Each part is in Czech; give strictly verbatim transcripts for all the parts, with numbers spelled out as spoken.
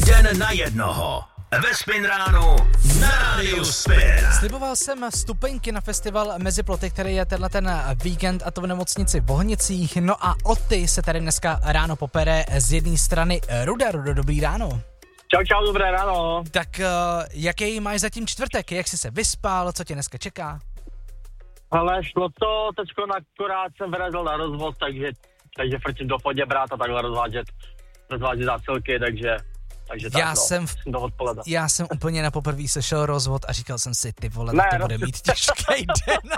Den na jednoho. Ve Spin ránu na rádiu Spin. Sliboval jsem vstupenky na festival Mezi ploty, který je tenhle ten víkend, a to v nemocnici v Bohnicích. No a o ty se tady dneska ráno popere z jedné strany Ruda. Rudo, dobrý ráno. Čau, čau, dobré ráno. Tak uh, jaký máš zatím čtvrtek? Jak jsi se vyspal? Co tě dneska čeká? Ale šlo to, teďko akorát jsem vyrazil na rozvoz, takže, takže frčím do fotě brát a takhle rozvážet, rozvážet zásilky, takže, takže tak, já no, jsem, v, jsem to odpoledne. Já jsem úplně na poprvé sešel rozvod a říkal jsem si, ty vole, Ne, to no. bude mít těžký den.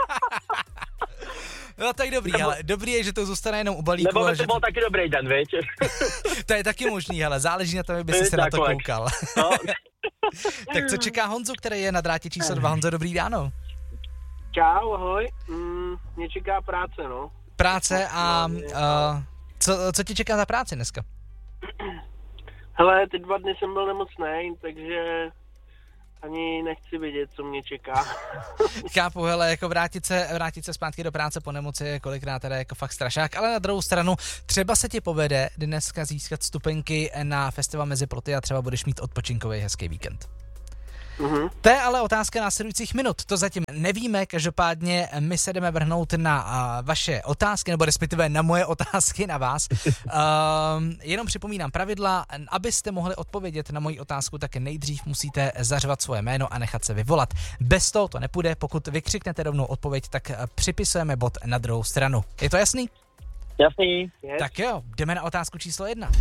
No tak dobrý, nebo, ale dobrý je, že to zůstane jenom u balíku. Nebo by že to byl to... taky dobrý den, viď? To je taky možný, ale záleží na tom, aby jsi se na to koukal. No. Tak co čeká Honzu, který je na drátě číslo dva? Honzo, dobrý ráno. Čau, ahoj. Mm, mě čeká práce, no. Práce a uh, co, co ti čeká za práci dneska? Hele, ty dva dny jsem byl nemocnej, takže ani nechci vědět, co mě čeká. Chápu, hele, jako vrátit se, vrátit se zpátky do práce po nemoci je kolikrát teda jako fakt strašák, ale na druhou stranu třeba se ti povede dneska získat vstupenky na festival Mezi ploty a třeba budeš mít odpočinkový hezký víkend. Mm-hmm. To je ale otázka následujících minut, to zatím nevíme, každopádně my se jdeme vrhnout na uh, vaše otázky, nebo respektive na moje otázky na vás. Uh, jenom připomínám pravidla, abyste mohli odpovědět na moji otázku, tak nejdřív musíte zařvat svoje jméno a nechat se vyvolat. Bez toho to nepůjde, pokud vykřiknete rovnou odpověď, tak připisujeme bod na druhou stranu. Je to jasný? Jasný. Yes. Tak jo, jdeme na otázku číslo jedna.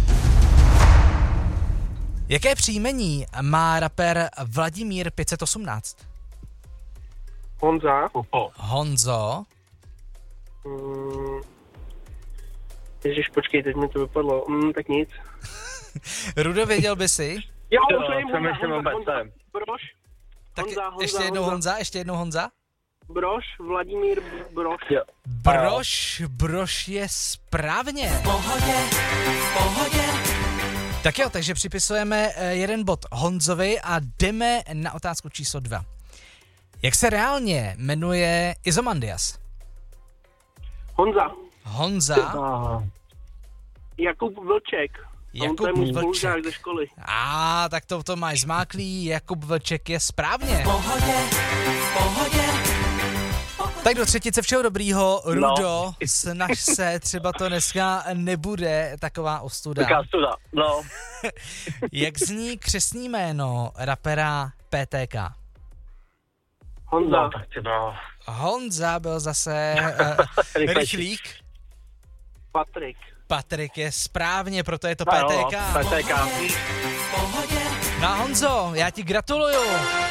Jaké příjmení má rapper Vladimír pět set osmnáct? Honza. Upo. Honzo. Mm, ježiš, počkej, teď mi to vypadlo. Mm, tak nic. Rudo, věděl by si? Jo, Jo, už vím, Honza, přemýšlím Honza, vůbec, Honza, nevím. Brož. Tak Honza, Honza, ještě jednou Honza, ještě jednou Honza. Brož, Vladimír Brož. Jo. Brož, brož je správně. V pohodě, v pohodě. Tak jo, takže připisujeme jeden bod Honzovi a jdeme na otázku číslo dva. Jak se reálně jmenuje Izomandias? Honza. Honza. Jakub Vlček. Jakub On to je můj Vlček. spolužák ze školy. A tak to, to máš zmáklý, Jakub Vlček je správně. V pohodě, v pohodě. Tak do třetice všeho dobrýho, Rudo, no. Snaž se, třeba to dneska nebude taková ostuda. Taká ostuda, no. Jak zní křestní jméno rapera P T K? Honza. No, tak ty no. Honza byl zase uh, rychlík. Patrik. Patrik je správně, proto je to No, P T K. P T K. No Honzo, já ti gratuluju.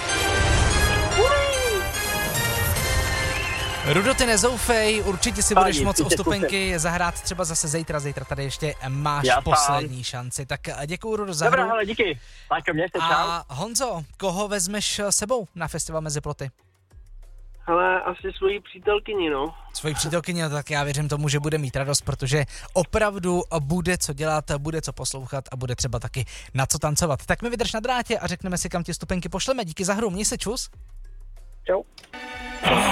Rudo, ty nezoufej, určitě si budeš Páni, moc o přijďte vstupenky zahrát třeba zase zítra, zítra tady ještě máš Já poslední šanci. Tak děkuju, Rudo, za Dobrá, hru. hele, díky. Tak mě se, čau. A Honzo, koho vezmeš sebou na festival Mezi ploty? Hele, asi svoji přítelkyni, no. Svoji přítelkyni, no tak já věřím tomu, že bude mít radost, protože opravdu bude co dělat, bude co poslouchat a bude třeba taky na co tancovat. Tak mi vydrž na drátě a řekneme si, kam ti vstupenky pošleme. Díky za hru, měj se, čus. Čau.